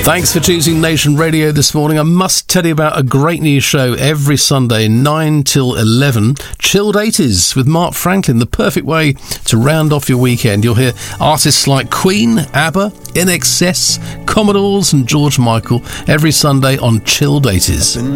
Thanks for choosing Nation Radio this morning. I must tell you about a great new show every Sunday, 9 till 11. Chilled 80s with Mark Franklin, the perfect way to round off your weekend. You'll hear artists like Queen, ABBA, INXS, Commodores and George Michael every Sunday on Chilled 80s.